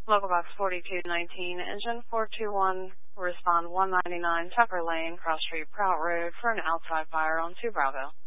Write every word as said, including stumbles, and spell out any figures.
Local Box forty-two nineteen, engine four two one, respond one ninety-nine Tucker Lane, Cross Street, Prout Road for an outside fire on two Bravo.